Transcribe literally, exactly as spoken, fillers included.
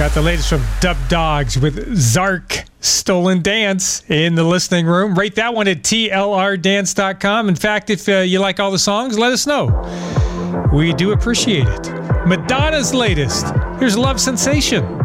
Got the latest from Dub Dogs with Zark, Stolen Dance, in the listening room. Rate that one at T L R dance dot com. In fact, if uh, you like all the songs, let us know. We do appreciate it. Madonna's latest. Here's Love Sensation.